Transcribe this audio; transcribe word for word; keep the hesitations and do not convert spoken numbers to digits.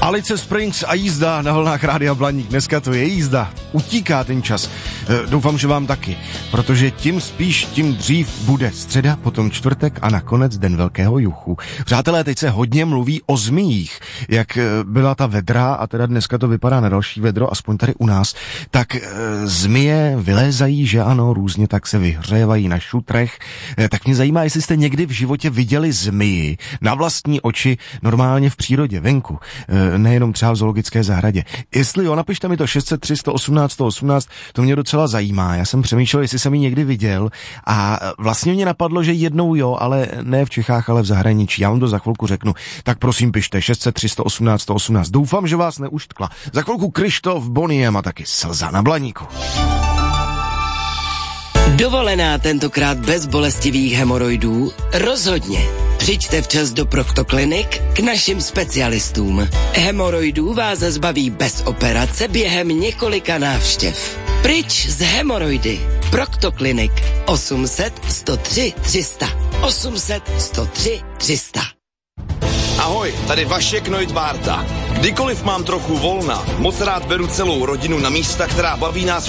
Alice Springs a jízda na vlnách Rádia Blaník. Dneska to je jízda. Utíká ten čas. E, doufám, že vám taky. Protože tím spíš, tím dřív bude středa, potom čtvrtek a nakonec den Velkého juchu. Přátelé, teď se hodně mluví o zmijích. Jak byla ta vedra, a teda dneska to vypadá na další vedro, aspoň tady u nás, tak e, zmije vylézají, že ano, různě tak se vyhřejvají na šutrech. E, tak mě zajímá, jestli jste někdy v životě viděli zmiji na vlastní oči, normálně v přírodě, venku. E, nejenom třeba v zoologické zahradě. Jestli jo, napište mi to šest set tři sto osmnáct sto osmnáct, to mě docela zajímá. Já jsem přemýšlel, jestli jsem ji někdy viděl a vlastně mě napadlo, že jednou jo, ale ne v Čechách, ale v zahraničí. Já vám to za chvilku řeknu. Tak prosím pište šest set tři sto osmnáct sto osmnáct. Doufám, že vás neuštkla. Za chvilku Krištof, Boniem a taky Slza na Blaníku. Dovolená tentokrát bez bolestivých hemoroidů? Rozhodně. Přijďte včas do Proktoklinik k našim specialistům. Hemoroidů vás zbaví bez operace během několika návštěv. Pryč z hemoroidy. Proktoklinik osm set sto tři tři sta. osm set sto tři tři sta. Ahoj, tady Vašek Noitbárta. Kdykoliv mám trochu volna, moc rád beru celou rodinu na místa, která baví nás